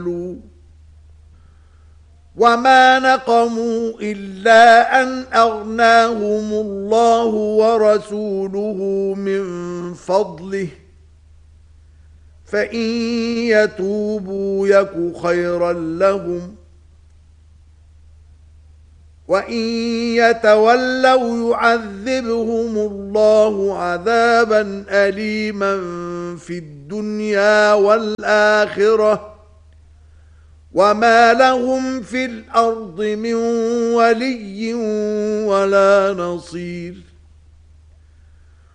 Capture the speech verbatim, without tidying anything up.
وما نقموا إلا أن أغناهم الله ورسوله من فضله فإن يتوبوا يك خيرا لهم وَإِن يَتَوَلَّوْا يُعَذِّبْهُمُ اللَّهُ عَذَابًا أَلِيمًا فِي الدُّنْيَا وَالْآخِرَةِ وَمَا لَهُمْ فِي الْأَرْضِ مِنْ وَلِيٍّ وَلَا نَصِيرٍ